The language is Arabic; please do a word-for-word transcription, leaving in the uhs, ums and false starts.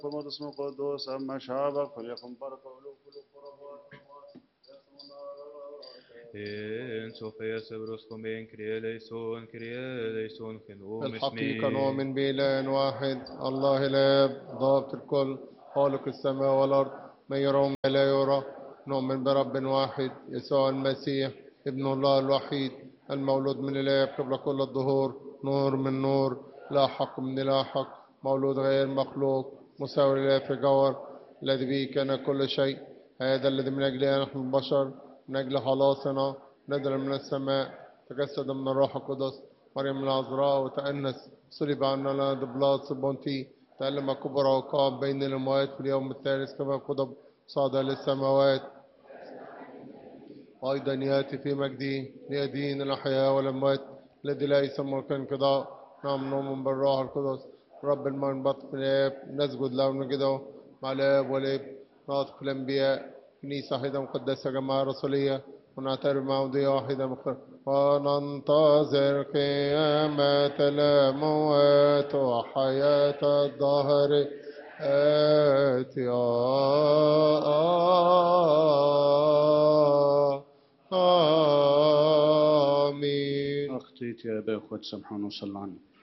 قوم اسم القدوس أما شعبك فليكن بركة ولو كل قربات إن سوفيا سبرسكم بين كرياليسون كرياليسون خنوم الحقيقة اسمي نؤمن بإله واحد الله الآب ضابط الكل خالق السماء والأرض ما يرى وما لا يرى. نؤمن برب واحد يسوع المسيح ابن الله الوحيد المولود من الآب قبل كل الظهور نور من نور لا حق من لا حق مولود غير مخلوق مساوي لله في جوهر الذي به كان كل شيء. هذا الذي من أجله نحن البشر من أجل خلاصنا نزل من السماء تجسد من الروح القدس مريم العذراء وتأنس صلب عننا بلاط بونتي تألم كبرى وقام بين الأموات في اليوم الثالث كما كتب صعد للسماوات وأيضا يأتي في مجده ليدين الأحياء والأموات الذي لا يسمى الانقضاء. نعم نؤمن بالروح القدس رب المنبط في الآب نسجد له ونجده مع الآب والابن ناطق الأنبياء كنيسة واحدة مقدسة جماعة رسولية ونعترف معمودية واحدة مخ... وننتظر قيامة الأموات وحياة الدهر آتية. آمين. أخطيت يا أبا أخوات سامحوني وصلوا عني.